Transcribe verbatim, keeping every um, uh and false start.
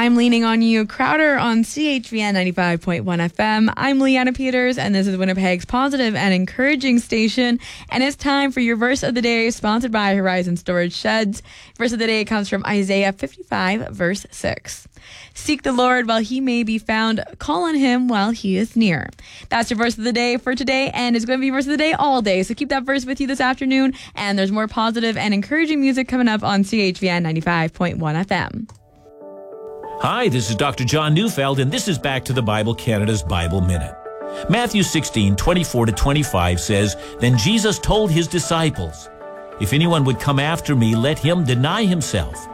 I'm Leaning on You, Crowder on C H V N ninety-five point one F M. I'm Leanna Peters, and this is Winnipeg's positive and encouraging station. And it's time for your verse of the day, sponsored by Horizon Storage Sheds. Verse of the day comes from Isaiah fifty-five, verse six. Seek the Lord while he may be found. Call on him while he is near. That's your verse of the day for today, and it's going to be verse of the day all day. So keep that verse with you this afternoon. And there's more positive and encouraging music coming up on C H V N ninety-five point one F M. Hi, this is Doctor John Neufeld, and this is Back to the Bible Canada's Bible Minute. Matthew sixteen, twenty-four to twenty-five says, Then Jesus told his disciples, If anyone would come after me, let him deny himself